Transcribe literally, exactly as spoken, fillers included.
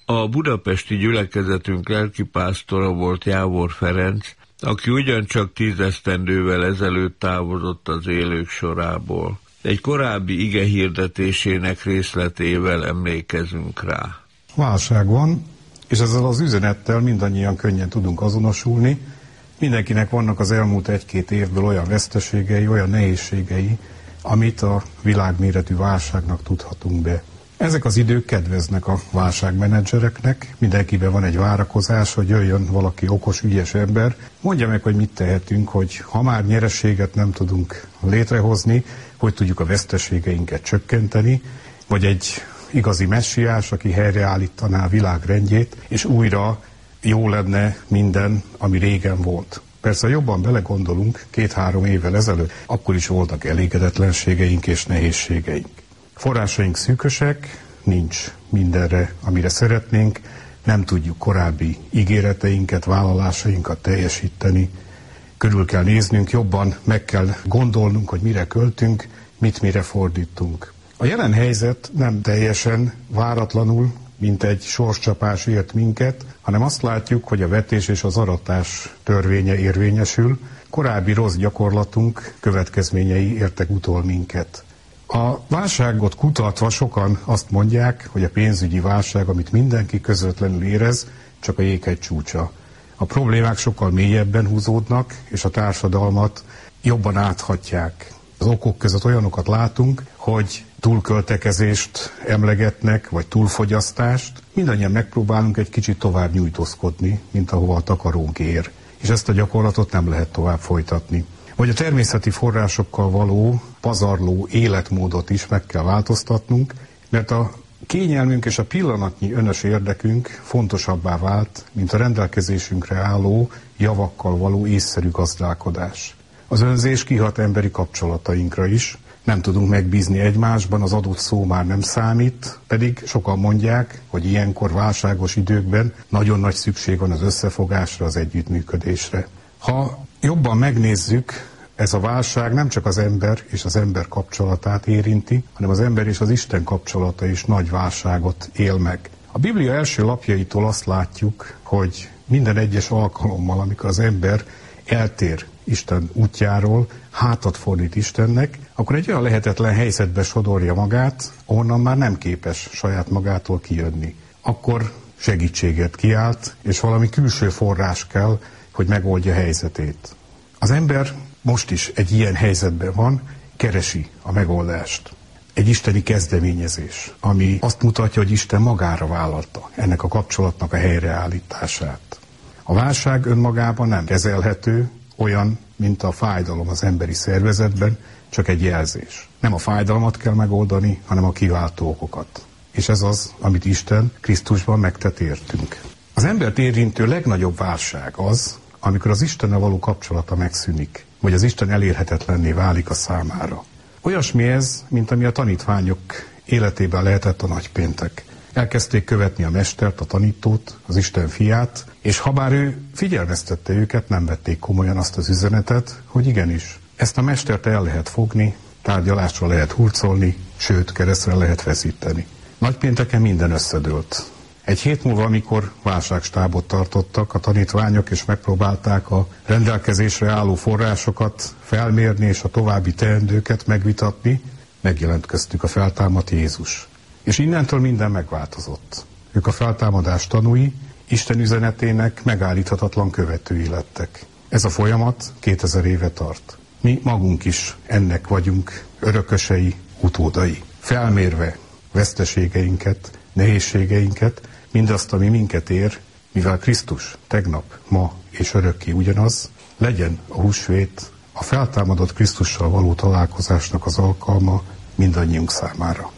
A budapesti gyülekezetünk lelkipásztora volt Jávor Ferenc, aki ugyancsak tízesztendővel ezelőtt távozott az élők sorából. Egy korábbi ige hirdetésének részletével emlékezünk rá. Válság van, és ezzel az üzenettel mindannyian könnyen tudunk azonosulni. Mindenkinek vannak az elmúlt egy-két évből olyan veszteségei, olyan nehézségei, amit a világméretű válságnak tudhatunk be. Ezek az idők kedveznek a válságmenedzsereknek, mindenkiben van egy várakozás, hogy jöjjön valaki okos, ügyes ember, mondja meg, hogy mit tehetünk, hogy ha már nyereséget nem tudunk létrehozni, hogy tudjuk a veszteségeinket csökkenteni, vagy egy igazi messiás, aki helyreállítaná a világ rendjét, és újra jó lenne minden, ami régen volt. Persze jobban belegondolunk, két-három évvel ezelőtt, akkor is voltak elégedetlenségeink és nehézségeink. Forrásaink szűkösek, nincs mindenre, amire szeretnénk, nem tudjuk korábbi ígéreteinket, vállalásainkat teljesíteni. Körül kell néznünk, jobban meg kell gondolnunk, hogy mire költünk, mit mire fordítunk. A jelen helyzet nem teljesen váratlanul, mint egy sorscsapás ért minket, hanem azt látjuk, hogy a vetés és az aratás törvénye érvényesül, korábbi rossz gyakorlatunk következményei értek utol minket. A válságot kutatva sokan azt mondják, hogy a pénzügyi válság, amit mindenki közvetlenül érez, csak a jéghegy csúcsa. A problémák sokkal mélyebben húzódnak, és a társadalmat jobban áthatják. Az okok között olyanokat látunk, hogy túlköltekezést emlegetnek, vagy túlfogyasztást. Mindannyian megpróbálunk egy kicsit tovább nyújtózkodni, mint ahova a takarónk ér. És ezt a gyakorlatot nem lehet tovább folytatni. Vagy a természeti forrásokkal való pazarló életmódot is meg kell változtatnunk, mert a kényelmünk és a pillanatnyi önös érdekünk fontosabbá vált, mint a rendelkezésünkre álló javakkal való észszerű gazdálkodás. Az önzés kihat emberi kapcsolatainkra is, nem tudunk megbízni egymásban, az adott szó már nem számít, pedig sokan mondják, hogy ilyenkor válságos időkben nagyon nagy szükség van az összefogásra, az együttműködésre. Ha jobban megnézzük, ez a válság nem csak az ember és az ember kapcsolatát érinti, hanem az ember és az Isten kapcsolata is nagy válságot él meg. A Biblia első lapjaitól azt látjuk, hogy minden egyes alkalommal, amikor az ember eltér Isten útjáról, hátat fordít Istennek, akkor egy olyan lehetetlen helyzetbe sodorja magát, ahonnan már nem képes saját magától kijönni. Akkor segítséget kiált, és valami külső forrás kell, hogy megoldja helyzetét. Az ember most is egy ilyen helyzetben van, keresi a megoldást. Egy isteni kezdeményezés, ami azt mutatja, hogy Isten magára vállalta ennek a kapcsolatnak a helyreállítását. A válság önmagában nem kezelhető, olyan, mint a fájdalom az emberi szervezetben, csak egy jelzés. Nem a fájdalmat kell megoldani, hanem a kiváltó okokat. És ez az, amit Isten Krisztusban megtett értünk. Az embert érintő legnagyobb válság az, amikor az Istennel való kapcsolata megszűnik, vagy az Isten elérhetetlenné válik a számára. Olyasmi ez, mint ami a tanítványok életében lehetett a nagypéntek. Elkezdték követni a mestert, a tanítót, az Isten fiát, és habár ő figyelmeztette őket, nem vették komolyan azt az üzenetet, hogy igenis, ezt a mestert el lehet fogni, tárgyalásra lehet hurcolni, sőt, keresztre lehet veszíteni. Nagypénteken minden összedőlt. Egy hét múlva, amikor válságstábot tartottak a tanítványok, és megpróbálták a rendelkezésre álló forrásokat felmérni, és a további teendőket megvitatni, megjelent köztük a feltámadt Jézus. És innentől minden megváltozott. Ők a feltámadás tanúi, Isten üzenetének megállíthatatlan követői lettek. Ez a folyamat kétezer éve tart. Mi magunk is ennek vagyunk örökösei, utódai. Felmérve veszteségeinket, nehézségeinket, mindazt, ami minket ér, mivel Krisztus tegnap, ma és örökké ugyanaz, legyen a húsvét, a feltámadott Krisztussal való találkozásnak az alkalma mindannyiunk számára.